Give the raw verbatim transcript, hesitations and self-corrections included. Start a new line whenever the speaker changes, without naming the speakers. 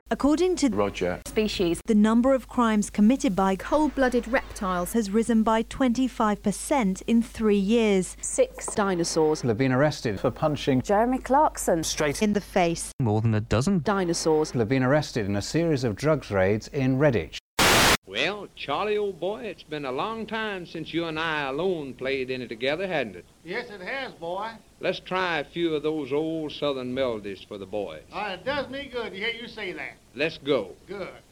According to
Roger
Species, the number of crimes committed by cold-blooded reptiles has risen by twenty-five percent in three years.
Six dinosaurs
have been arrested for punching
Jeremy Clarkson
straight in the face.
More than a dozen
dinosaurs
have been arrested in a series of drugs raids in Redditch.
Well, Charlie, old boy, it's been a long time since you and I alone played any together, hadn't it?
Yes, it has, boy.
Let's try a few of those old southern melodies for the boys.
Uh, it does me good to hear you say that.
Let's go.
Good.